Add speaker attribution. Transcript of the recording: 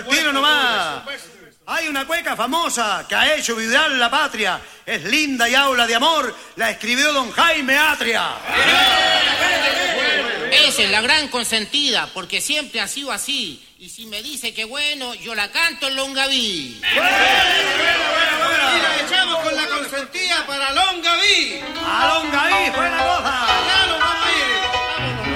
Speaker 1: al tiro nomás. Hay una cueca famosa que ha hecho vibrar la patria. Es linda y habla de amor. La escribió don Jaime Atria.
Speaker 2: Esa es la gran consentida, porque siempre ha sido así. Y si me dice que bueno, yo la canto en Longaví.
Speaker 3: Y la echamos con la consentida para Longaví.
Speaker 1: A Longaví, fuera